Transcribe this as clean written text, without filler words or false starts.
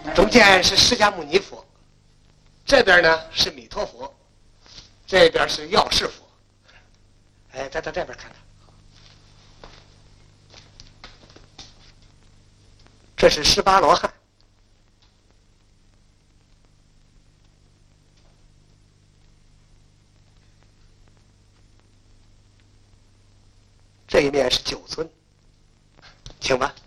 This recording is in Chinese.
中间是释迦牟尼佛，这边呢是弥陀佛，这边是药师佛。哎，再到这边看看，这是18罗汉。这一面是9尊，请吧。